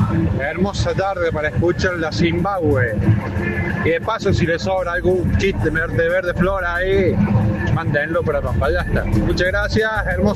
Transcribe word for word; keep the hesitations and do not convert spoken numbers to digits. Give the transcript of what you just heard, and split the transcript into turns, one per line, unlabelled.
Hermosa tarde para escuchar la Zimbabue. Y de paso, si les sobra algún kit de verde, de verde flor ahí, mándenlo para Pampayasta. Muchas gracias, hermoso.